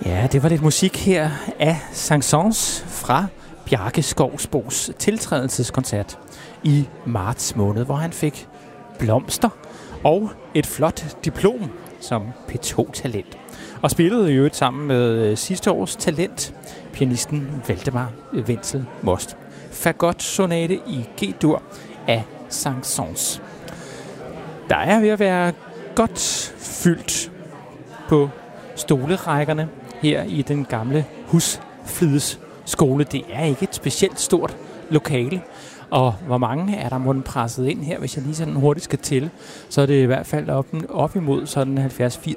Ja, det var lidt musik her af Saint-Saëns fra Bjarke Skovsbos tiltrædelseskoncert i marts måned, hvor han fik blomster og et flot diplom som P2-talent. Og spillede i øvrigt sammen med sidste års talent, pianisten Valdemar Wenzel Most. Fagot-sonate i G-dur af Saint-Saëns. Der er ved at være godt fyldt på stolerækkerne her i den gamle Husflides skole. Det er ikke et specielt stort lokale, og hvor mange er der måtte presset ind her, hvis jeg lige sådan hurtigt skal tælle, så er det i hvert fald op imod sådan